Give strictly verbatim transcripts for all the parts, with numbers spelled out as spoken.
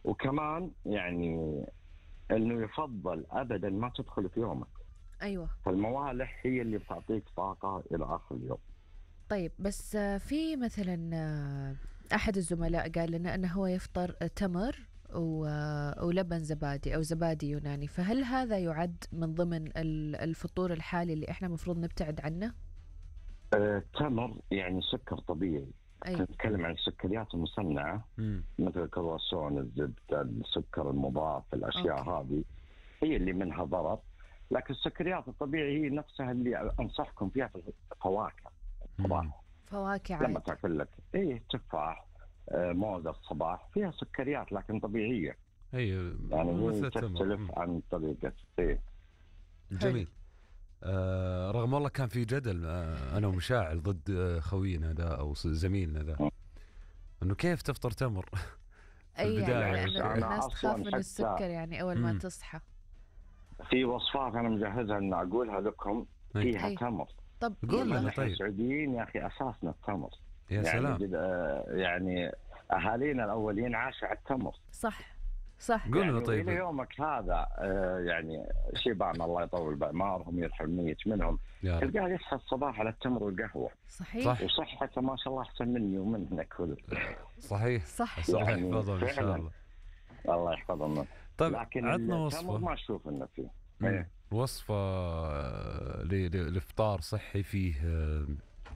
وكمان يعني انه يفضل ابدا ما تدخل في يومك. ايوه. فالموالح هي اللي بتعطيك طاقه الى اخر اليوم. طيب بس آه، في مثلا آه، احد الزملاء قال لنا انه هو يفطر تمر و- آه، ولبن زبادي او زبادي يوناني، فهل هذا يعد من ضمن ال- الفطور الحالي اللي احنا مفروض نبتعد عنه؟ آه، التمر يعني سكر طبيعي. اي. نتكلم عن السكريات المصنعه مم. مثل الكرواسون، الزبده، السكر المضاف، الاشياء أوكي. هذه هي اللي منها ضرر. لكن السكريات الطبيعيه هي نفسها اللي انصحكم فيها في الفواكه الصباح. فواكه لما عادي. تاكل لك ايه تفاح، آه، موز الصباح فيها سكريات لكن طبيعيه. هي يعني مثل هي التمر. تختلف عن طريقه ايه. جميل. آه رغم والله كان في جدل آه انا ومشاعل ضد آه خوينا ذا او زميلنا ذا انه كيف تفطر تمر في اي البداية. يعني لأن أنا الناس أصلاً تخاف من حتى- السكر يعني اول ما مم. تصحى. في وصفات انا مجهزها ان اقولها لكم فيها أي. تمر. طب قول يلا. لنا. نحن طيب. السعوديين يا اخي اساسنا التمر. يا يعني سلام. جد آه، يعني اهالينا الاولين عاشوا على التمر. صح صح. قول لنا. يعني طيب. الى يومك هذا آه، يعني شيبان الله يطول باعمارهم يرحم الميت منهم، يا رب. تلقاه يصحى الصباح على التمر والقهوه. صحيح. صح. وصحته ما شاء الله احسن مني ومنك كل. صحيح. صح. بس الله يعني يحفظهم ان شاء فعلاً. الله. الله يحفظهم. طيب لكن عطنا التمر وصفة. ما اشوف انه فيه. مم. إيه. وصفة آه، ل- ل- لإفطار صحي فيه آه،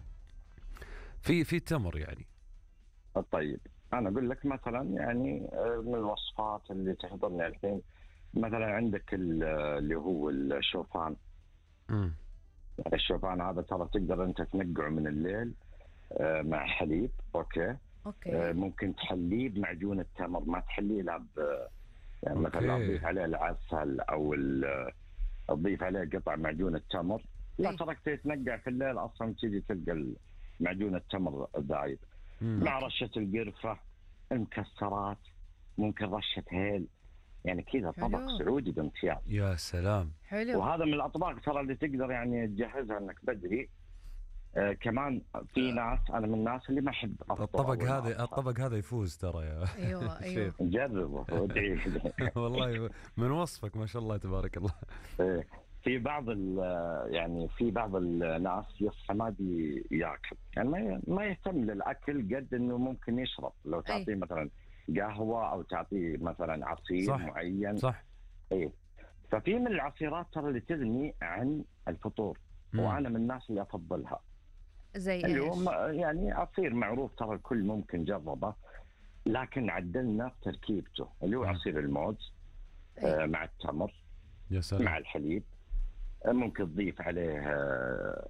في في تمر يعني. طيب انا اقول لك مثلا يعني آه، من الوصفات اللي تحضرني الحين مثلا عندك ال- اللي هو الشوفان. مم. الشوفان هذا ترى تقدر انت تنقعه من الليل آه، مع حليب. اوكي. آه، اوكي. ممكن تحليه بمعجون التمر، ما تحليه لا ب- يعني مثلا أوكي. تضيف عليه العسل او ال- تضيف عليه قطع معجون التمر. لا أي. تركته يتنقع في الليل اصلا تيجي تلقى معجون التمر ذايب مم. مع رشه القرفه، المكسرات، ممكن رشه هيل. يعني كذا طبق حلو. سعودي بامتياز. يا سلام. حلو. وهذا من الاطباق ترى اللي تقدر يعني تجهزها انك بدري. آه كمان في ناس، انا من الناس اللي ما احب أفطر الطبق أول ما هذا أصحى. الطبق هذا يفوز ترى يا ايوه ايوه. شيف. جربه وادعي لي. والله من وصفك ما شاء الله تبارك الله. إيه. في بعض ال- يعني في بعض الناس يصحى ما بي ياكل، يعني ما ما يهتم للاكل قد انه ممكن يشرب. لو تعطيه مثلا قهوه او تعطيه مثلا عصير صح. معين. صح. ايه. ففي من العصيرات ترى اللي تغني عن الفطور. مم. وانا من الناس اللي افضلها. زي اليوم ايش؟ يعني عصير معروف ترى الكل ممكن جربه، لكن عدلنا في تركيبته اللي هو مم. عصير الموز أي. آه مع التمر يا مع سلام. الحليب. آه ممكن تضيف عليه آه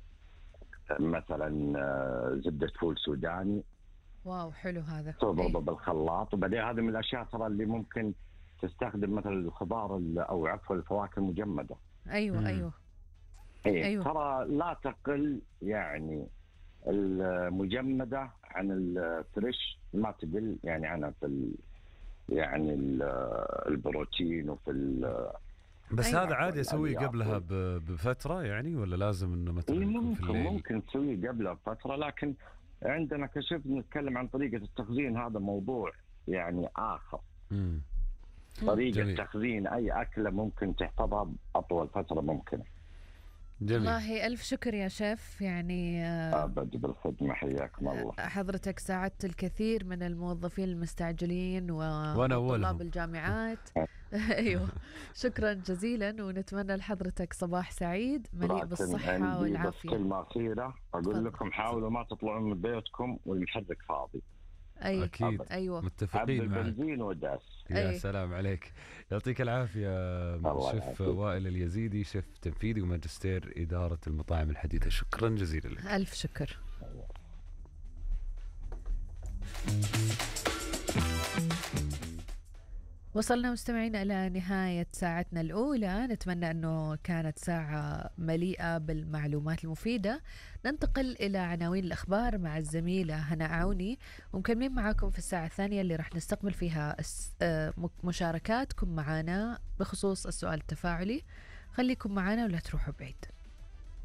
مثلا آه زبدة فول سوداني، واو حلو هذا. تضربه بالخلاط. وبعدين هذه من الاشياء ترى اللي ممكن تستخدم مثلا الخضار ال- او عفوا الفواكه المجمده. ايوه مم. ايوه. إيه. أيوة. ترى لا تقل يعني المجمده عن الفريش، ما تقل يعني عنها في ال يعني ال- البروتين وفي ال- بس أيوة. هذا عادي اسويه الألياف قبلها وال- ب- بفتره يعني ولا لازم انه مثلا إيه يكون في ممكن الليل؟ ممكن تسويه قبلها بفتره، لكن عندنا كشف نتكلم عن طريقه التخزين، هذا موضوع يعني اخر. مم. طريقه جميل. تخزين اي اكله ممكن تحفظها باطول فتره ممكنه. جميل. والله ألف شكر يا شيف، يعني آه، ابد بالخدمه، حياكم الله. حضرتك ساعدت الكثير من الموظفين المستعجلين و- وأنا وطلاب أولهم. الجامعات. ايوه شكرا جزيلا، ونتمنى لحضرتك صباح سعيد مليء لكن بالصحة عندي بس والعافية. كلمه اخيره اقول تفضل. لكم، حاولوا ما تطلعون من بيتكم والمحرك فاضي. أي. اكيد. ايوه. عبي متفقين معك. البنزين وداس. يا أي. سلام عليك. يعطيك العافية الله شيف يعافيك. وائل اليزيدي، شيف تنفيذي وماجستير إدارة المطاعم الحديثة. شكرا جزيلا لك. ألف شكر. وصلنا مستمعينا إلى نهاية ساعتنا الأولى، نتمنى أنه كانت ساعة مليئة بالمعلومات المفيدة. ننتقل إلى عناوين الأخبار مع الزميلة هنا عوني، ومكملين معاكم في الساعة الثانية اللي راح نستقبل فيها الس- آه، مشاركاتكم معنا بخصوص السؤال التفاعلي. خليكم معنا ولا تروحوا بعيد.